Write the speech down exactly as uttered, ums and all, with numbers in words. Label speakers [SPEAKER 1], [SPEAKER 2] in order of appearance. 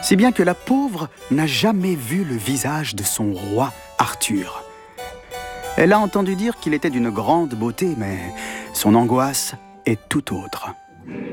[SPEAKER 1] Si bien que la pauvre n'a jamais vu le visage de son roi Arthur. Elle a entendu dire qu'il était d'une grande beauté, mais son angoisse est tout autre.